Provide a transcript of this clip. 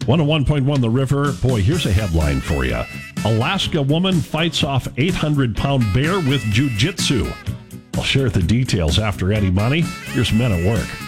101.1 The River. Boy, here's a headline for you. Alaska woman fights off 800-pound bear with jiu-jitsu. I'll share the details after Eddie Money. Here's Men at Work.